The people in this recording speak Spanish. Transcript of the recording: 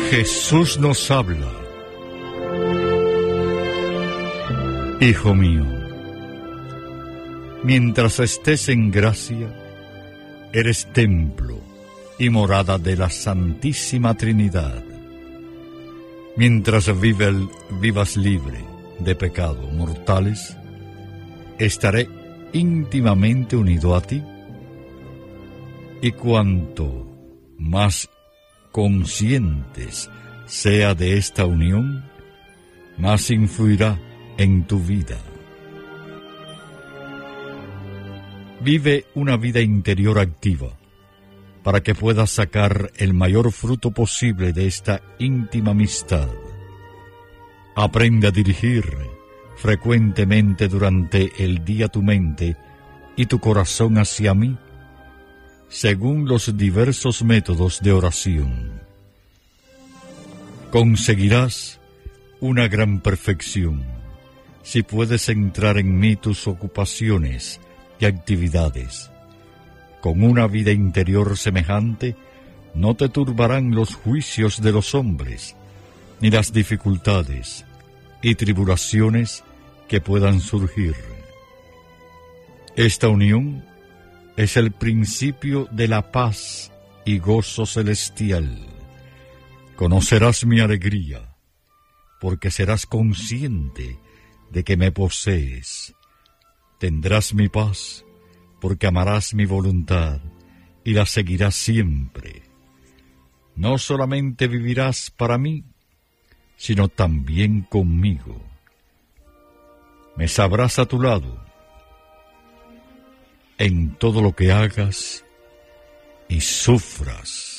Jesús nos habla. Hijo mío, mientras estés en gracia, eres templo y morada de la Santísima Trinidad. Mientras vivas libre de pecado mortales, estaré íntimamente unido a ti. Y cuanto más conscientes sea de esta unión, más influirá en tu vida. Vive una vida interior activa, para que puedas sacar el mayor fruto posible de esta íntima amistad. Aprende a dirigir frecuentemente durante el día tu mente y tu corazón hacia mí, según los diversos métodos de oración. Conseguirás una gran perfección si puedes centrar en mí tus ocupaciones y actividades. Con una vida interior semejante, no te turbarán los juicios de los hombres, ni las dificultades y tribulaciones que puedan surgir. Esta unión es el principio de la paz y gozo celestial. Conocerás mi alegría, porque serás consciente de que me posees. Tendrás mi paz, porque amarás mi voluntad y la seguirás siempre. No solamente vivirás para mí, sino también conmigo. Me sabrás a tu lado en todo lo que hagas y sufras.